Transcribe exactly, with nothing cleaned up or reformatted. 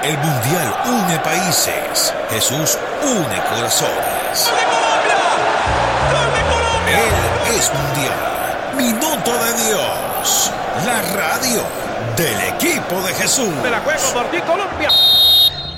El Mundial une países. Jesús une corazones. Él es Mundial. Minuto de Dios. La radio del equipo de Jesús. Me la juego por ti, Colombia.